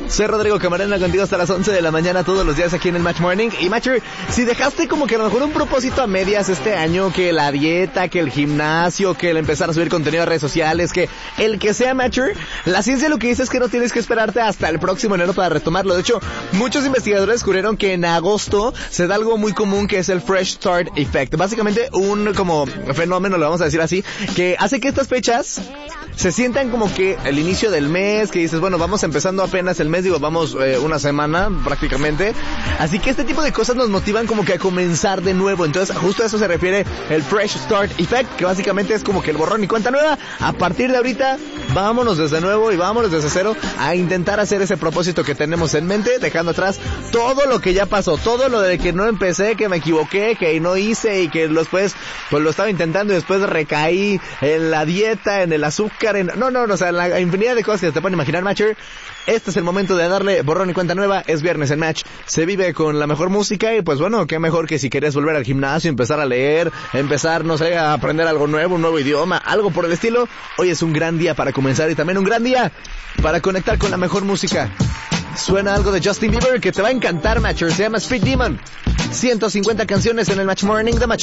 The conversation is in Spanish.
Soy Rodrigo Camarena, contigo hasta las 11 de la mañana todos los días aquí en el Match Morning. Y Matcher, si dejaste como que a lo mejor un propósito a medias este año, que la dieta, que el gimnasio, que el empezar a subir contenido a redes sociales, que el que sea, Matcher, la ciencia lo que dice es que no tienes que esperarte hasta el próximo enero para retomarlo. De hecho, muchos investigadores descubrieron que en agosto se da algo muy común, que es el Fresh Start Effect. Básicamente un como fenómeno, lo vamos a decir así, que hace que estas fechas se sientan como que el inicio del mes, que dices, bueno, vamos empezando apenas el mes, digo, vamos una semana prácticamente, así que este tipo de cosas nos motivan como que a comenzar de nuevo. Entonces justo a eso se refiere el Fresh Start Effect, que básicamente es como que el borrón y cuenta nueva. A partir de ahorita, vámonos desde nuevo y vámonos desde cero a intentar hacer ese propósito que tenemos en mente, dejando atrás todo lo que ya pasó, todo lo de que no empecé, que me equivoqué, que no hice y que después pues lo estaba intando y después recaí en la dieta, en el azúcar, o sea, la infinidad de cosas que te pueden imaginar, Matcher. Este es el momento de darle borrón y cuenta nueva. Es viernes en Match, se vive con la mejor música y pues bueno, qué mejor que si querés volver al gimnasio, empezar a leer, empezar, no sé, a aprender algo nuevo, un nuevo idioma, algo por el estilo. Hoy es un gran día para comenzar y también un gran día para conectar con la mejor música. Suena algo de Justin Bieber que te va a encantar, Matcher, se llama Street Demon. 150 canciones en el Match Morning de Match